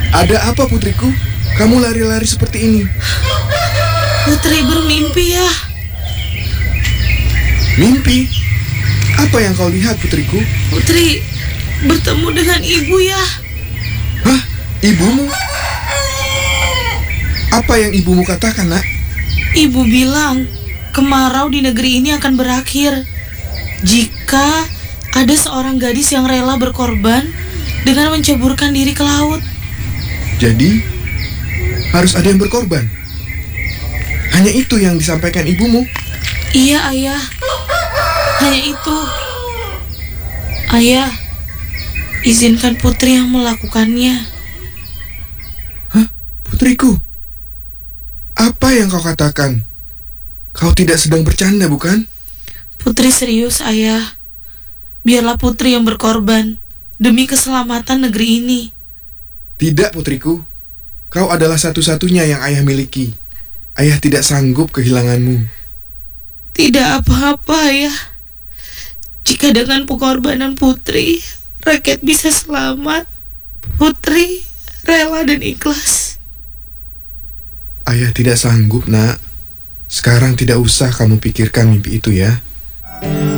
Ada apa putriku? Kamu lari-lari seperti ini. Putri bermimpi ya. Mimpi? Apa yang kau lihat putriku? Putri bertemu dengan ibu ya. Hah? Ibumu? Apa yang ibumu katakan, nak? Ibu bilang kemarau di negeri ini akan berakhir jika ada seorang gadis yang rela berkorban dengan menceburkan diri ke laut. Jadi, harus ada yang berkorban. Hanya itu yang disampaikan ibumu? Iya, Ayah. Hanya itu. Ayah, izinkan Putri yang melakukannya. Hah? Putriku? Apa yang kau katakan? Kau tidak sedang bercanda, bukan? Putri serius, Ayah. Biarlah Putri yang berkorban demi keselamatan negeri ini. Tidak, putriku. Kau adalah satu-satunya yang ayah miliki. Ayah tidak sanggup kehilanganmu. Tidak apa-apa, Ayah. Jika dengan pengorbanan Putri, rakyat bisa selamat, Putri rela dan ikhlas. Ayah tidak sanggup, nak. Sekarang tidak usah kamu pikirkan mimpi itu ya.